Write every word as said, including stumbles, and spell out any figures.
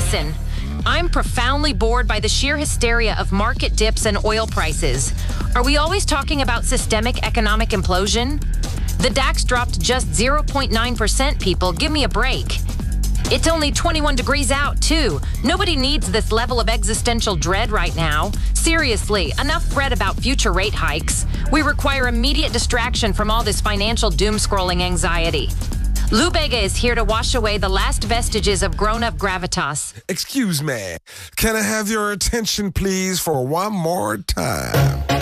Listen, I'm profoundly bored by the sheer hysteria of market dips and oil prices. Are we always talking about systemic economic implosion? The DAX dropped just zero point nine percent, people. Give me a break. It's only twenty-one degrees out, too. Nobody needs this level of existential dread right now. Seriously, enough fret about future rate hikes. We require immediate distraction from all this financial doom-scrolling anxiety. Lou Bega is here to wash away the last vestiges of grown-up gravitas. Excuse me. Can I have your attention, please, for one more time?